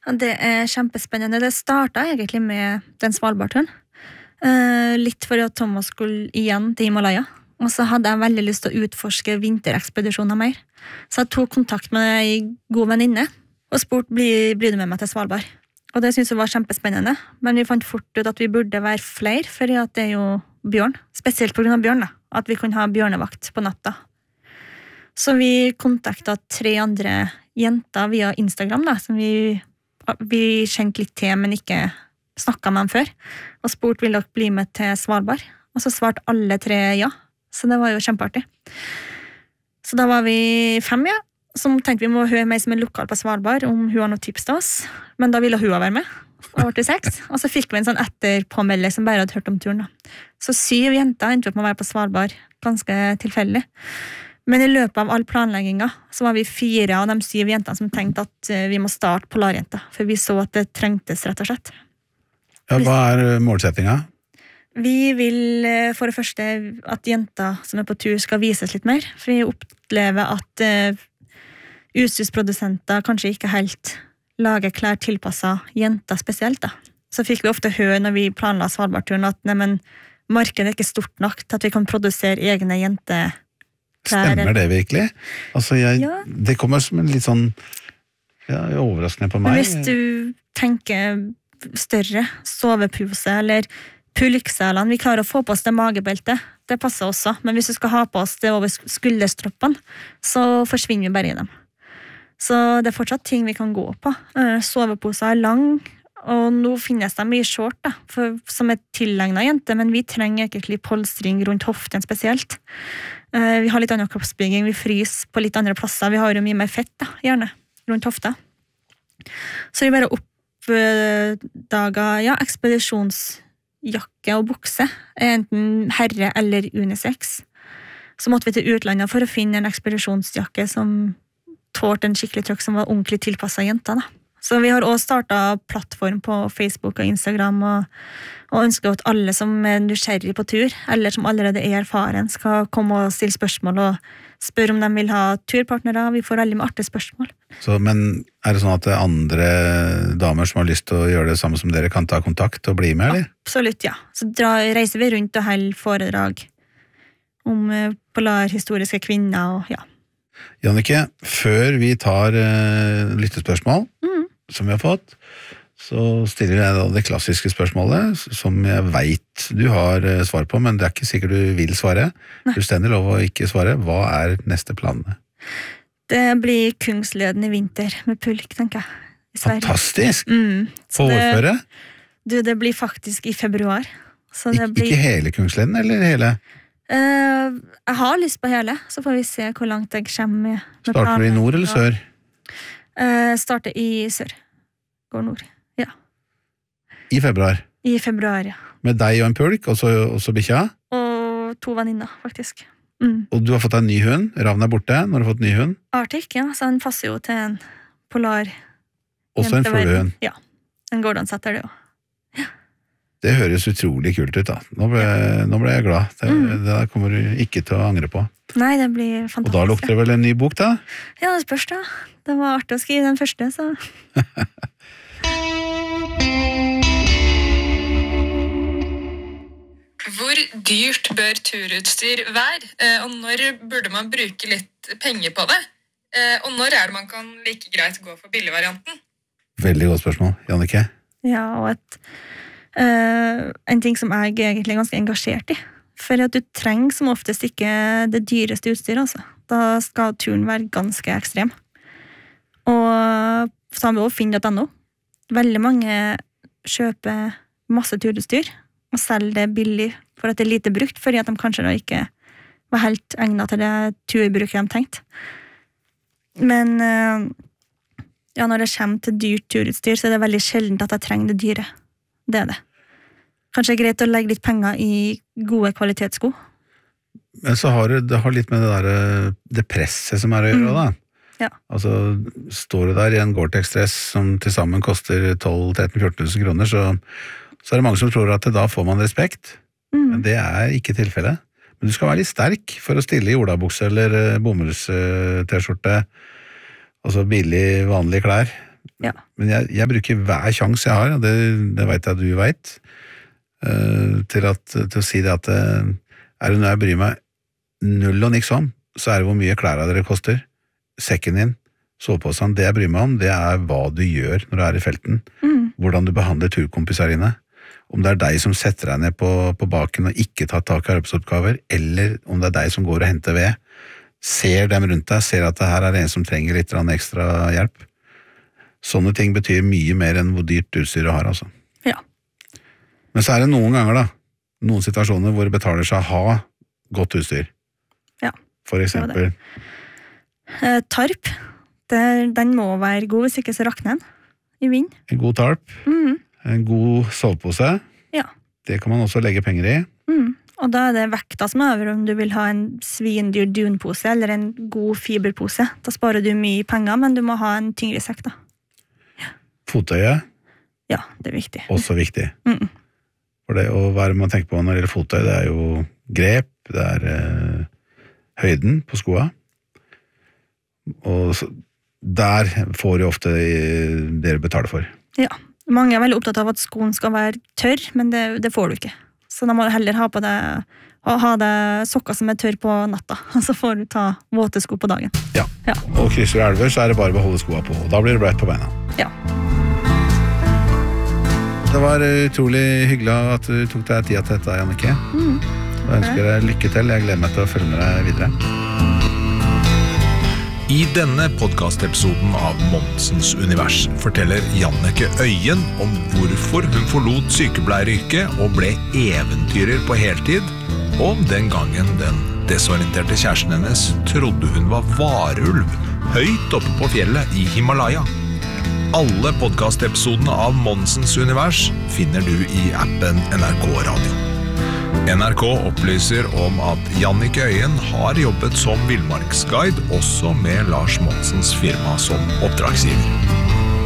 Det kjempespennende. Det startet egentlig med den Svalbardturen. Litt for at Thomas skulle igjen til Himalaya. Og så hadde jeg veldig lyst til å utforske vinterekspedisjoner mer. Så jeg tok kontakt med en god venninne og spurte, blir du med meg til Svalbard? Og det synes jeg var kjempespennende. Men vi fant fort ut at vi burde være flere, for det jo bjørn. Spesielt på grunn av bjørn, da. At vi kunne ha bjørnevakt på natta. Så vi kontaktet 3 andre jenter via Instagram, da, som vi kjente litt til, men ikke snakket med dem før. Og spurte, vil dere bli med til Svalbard? Og så svarte alle 3 ja. Så det var jo kjempeartig. Så da var vi 5, ja. Så tenkte vi må høre meg som lokal på Svalbard, om hun har noen tips til oss. Men da ville hun være med. Og til 6. Og så fikk vi en sånn etterpåmelding som bare hadde hørt om turen. Da. Så 7 jenter endte opp med å være på Svalbard, ganske tilfeldig. Men i løpet av all planlegginga så var vi 4 av de 7 jentene som tenkte at vi må starte Polarjenta, for vi så at det trengtes rett og slett. Ja, hva målsettinga? Vi vil for det første at jenter som på tur skal vises litt mer, for vi opplever at utstyrsprodusenter kanskje ikke helt lager klær tilpasset jenter spesielt. Da. Så fikk vi ofte høre når vi planla Svalbardturen at markedet ikke stort nok til at vi kan produsere egne jenteklær. Stemmer det virkelig? Altså det kommer som en litt sånn overraskende på meg. Men hvis du tenker større sovepose eller pulkselene, vi klarer å få på oss det magebeltet, det passer også, men hvis du skal ha på oss det over skulderstroppene, så forsvinner vi bare i dem. Så det fortsatt ting vi kan gå på. Soveposer lang, og nå finnes det mye short da, som tillegnet jente, men vi trenger egentlig polstring rundt hoften spesielt. Vi har litt annen kroppsbygging, vi fryser på litt andre plasser, vi har jo mye mer fett da, gjerne, rundt hofta. Så vi bare oppdaget, ekspedisjonsjakke og bukse, enten herre eller unisex. Så måtte vi til utlandet for å finne en ekspedisjonsjakke som tålte en skikkelig trykk som var ordentlig tilpasset jenter. Da. Så vi har også startet plattform på Facebook og Instagram og ønsker at alle som nysgjerrig på tur, eller som allerede erfaren, skal komme og stille spørsmål og spørre om de vil ha turpartnere. Vi får veldig med artige spørsmål. Men det sånn at andre damer som har lyst til å gjøre det samme som dere kan ta kontakt og bli med, eller? Absolutt, ja. Så reiser vi rundt og holder foredrag om polarhistoriske kvinner og ja. Jannicke, før vi tar lyttespørsmål som vi har fått, så stiller jeg da det klassiske spørsmålet som jeg vet du har svar på, men det ikke sikkert du vil svare. Du stender lov å ikke svare. Hva neste planene? Det blir Kungsleden i vinter med pulk, tenker jeg. I Sverige. Fantastisk! På årføre? Det blir faktisk i februar. Så ikke hele Kungsleden, eller hele? Jeg har lyst på hele, så får vi se hvor langt jeg kommer med. Starter du i nord eller sør? Starter i sør. Går nord, ja. I februar? I februar, ja. Med deg og en pulk, og så bikkja? Og 2 venninner, faktisk. Og du har fått en ny hund? Ravn borte, når du har fått ny hund? Arctic, ja, så han passer jo til en polar. Også en fuglehund? Ja, en Gordon-setter det jo. Det høres utrolig kult ut da. Nå ble jeg glad. Det kommer du ikke til å angre på. Nei, det blir fantastisk. Og da lukter det vel en ny bok da? Ja, det spørs da. Det var artig å skrive den første, så... Hvor dyrt bør turutstyr være? Og når burde man bruke litt penger på det? Og når det man kan like greit gå for billigvarianten? Veldig godt spørsmål, Jannicke. Ja, og en ting som jeg egentlig er ganske engasjert i. For at du trenger som oftest ikke det dyreste utstyret, altså. Da skal turen være ganske ekstrem. Og så har vi også finn.no. Veldig mange kjøper masse turutstyr og selger det billig for at det lite brukt, fordi at de kanskje da ikke var helt egnet til det turbruket de tenkte. Men når det kommer til dyrt turutstyr, så er det veldig sjeldent at jeg trenger det dyre. Det det. Kanskje det greit å legge litt penger i gode kvalitetssko. Men så har det litt med det presset som å gjøre da. Ja. Altså, står du der i en Gore-Tex-dress som til sammen koster 12-13-14 000 kroner, så det mange som tror at da får man respekt. Men det ikke tilfellet. Men du skal være litt sterk for å stille i olabukse eller bomulls-t-skjorte, altså billig, vanlige klær. Ja. Men jeg bruker hver sjanse jeg har, og det vet jeg du vet, til å si det at er det noe jeg bryr meg null og niks om, så er det hvor mye klær dere koster, sekken din, soveposen. Det jeg bryr meg om, det er hva du gjør når du er i felten, hvordan du behandler turkompiser dine, om det er deg som setter deg ned på baken og ikke tar tak i arbeidsoppgaver, eller om det er deg som går og henter ved, ser dem rundt deg, ser at det her er en som trenger litt ekstra hjelp. Sånne ting betyr mye mer enn hvor dyrt utstyr du har, altså. Ja. Men så er det noen ganger da, noen situasjoner hvor det betaler seg å ha godt utstyr. Ja. For eksempel. Tarp, den må være god, hvis ikke så rakner den i vind. En god tarp, en god sovepose. Ja. Det kan man også legge penger i. Og da er det vekta som over om du vil ha en svindyr dunpose eller en god fiberpose. Da sparer du mye penger, men du må ha en tyngre sekk da. Fottøye. Ja, det er viktig. Også viktig. For det å være man tenker på når det gjelder fottøy, det er jo grep, det er høyden på skoa. Og der får jo ofte dere betale for. Ja, mange er veldig opptatt av at skoen skal være tørr, men det får du ikke. Så da må du heller ha det sokker som er tørr på natta, og så får du ta våte sko på dagen. Ja. Og krysser du elver, så er det bare å beholde skoa på, og da blir det bløtt på beina. Ja. Det var utrolig hyggelig at du tok deg tida til dette, Jannicke. Jeg ønsker deg lykke til, jeg gleder meg til å følge med deg videre. I denne podcastepisoden av Monsens Univers forteller Jannicke Øyen om hvorfor hun forlot sykepleieryrket og ble eventyrer på heltid, og om den gangen den desorienterte kjæresten hennes trodde hun var varulv høyt oppe på fjellet i Himalaya. Alle podcastepisodene av Monsens Univers finner du i appen NRK Radio. NRK opplyser om at Jannicke Øyen har jobbet som villmarksguide også med Lars Monsens firma som oppdragsgiver.